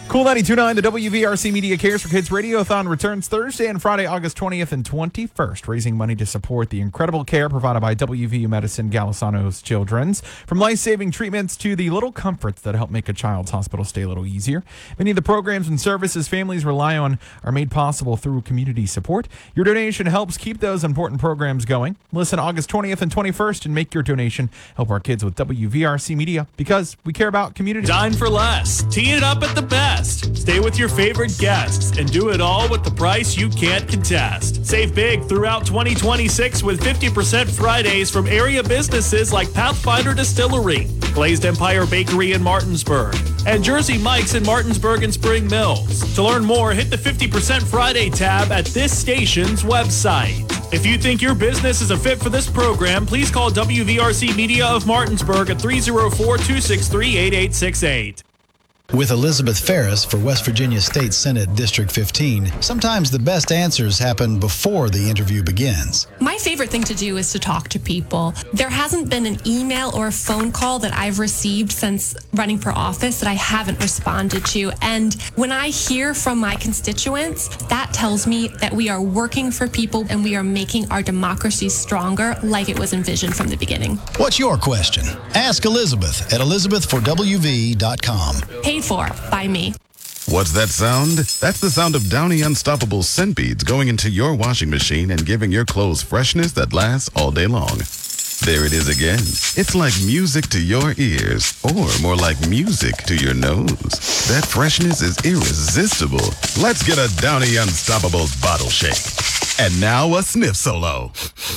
Cool 92.9, the WVRC Media Cares for Kids Radiothon returns Thursday and Friday, August 20th and 21st, raising money to support the incredible care provided by WVU Medicine Golisano's Children's. From life-saving treatments to the little comforts that help make a child's hospital stay a little easier. Many of the programs and services families rely on are made possible through community support. Your donation helps keep those important programs going. Listen August 20th and 21st and make your donation. Help our kids with WVRC Media because we care about community. Dine for less. Tee it up at the best. Stay with your favorite guests and do it all with the price you can't contest. Save big throughout 2026 with 50% Fridays from area businesses like Pathfinder Distillery, Glazed Empire Bakery in Martinsburg, and Jersey Mike's in Martinsburg and Spring Mills. To learn more, hit the 50% Friday tab at this station's website. If you think your business is a fit for this program, please call WVRC Media of Martinsburg at 304-263-8868. With Elizabeth Ferris for West Virginia State Senate District 15, sometimes the best answers happen before the interview begins. My favorite thing to do is to talk to people. There hasn't been an email or a phone call that I've received since running for office that I haven't responded to. And when I hear from my constituents, that tells me that we are working for people and we are making our democracy stronger like it was envisioned from the beginning. What's your question? Ask Elizabeth at elizabethforwv.com. Paid for by me. What's that sound? That's the sound of Downy Unstoppable scent beads going into your washing machine and giving your clothes freshness that lasts all day long. There it is again. It's like music to your ears, or more like music to your nose. That freshness is irresistible. Let's get a Downy Unstoppables bottle shake. And now a sniff solo.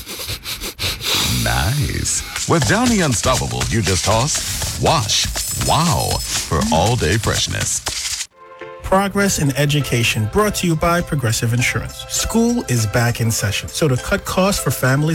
Nice. With Downy Unstoppables, you just toss, wash, wow, for all-day freshness. Progress in Education, brought to you by Progressive Insurance. School is back in session, so to cut costs for families